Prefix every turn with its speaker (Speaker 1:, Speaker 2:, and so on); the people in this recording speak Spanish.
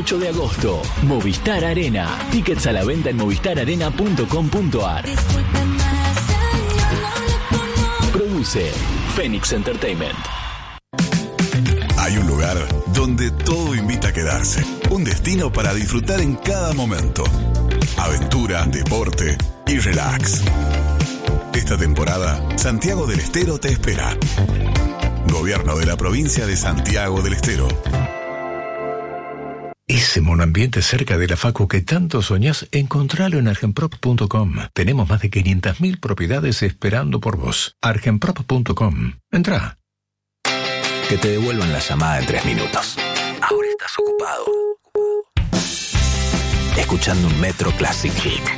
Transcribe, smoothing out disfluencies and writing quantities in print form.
Speaker 1: 8 de agosto. Movistar Arena. Tickets a la venta en movistararena.com.ar. Produce Phoenix Entertainment.
Speaker 2: Hay un lugar donde todo invita a quedarse. Un destino para disfrutar en cada momento. Aventura, deporte y relax. Esta temporada, Santiago del Estero te espera. Gobierno de la provincia de Santiago del Estero.
Speaker 3: Ese monoambiente cerca de la facu que tanto soñás, encontralo en argenprop.com. Tenemos más de 500.000 propiedades esperando por vos. argenprop.com. Entrá.
Speaker 4: Que te devuelvan la llamada en 3 minutos. Ahora estás ocupado. Escuchando un Metro Classic Hit.